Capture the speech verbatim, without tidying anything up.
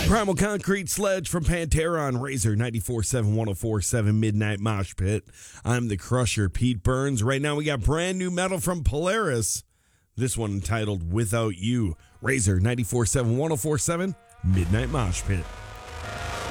right. Primal Concrete Sledge from Pantera on Razor ninety-four point seven, one oh four point seven Midnight Mosh Pit. I'm the Crusher, Pete Burns. Right now we got brand new metal from Polaris. This one entitled Without You. Razor ninety-four point seven, one oh four point seven Midnight Mosh Pit.